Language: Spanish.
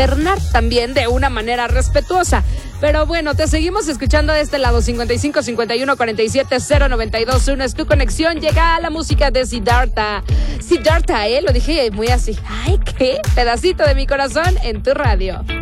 externar también de una manera respetuosa. Pero bueno, te seguimos escuchando de este lado. 55 51 47 092 1 es tu conexión. Llega la música de Siddhartha. Siddhartha, lo dije muy así. Ay, qué pedacito de mi corazón en tu radio.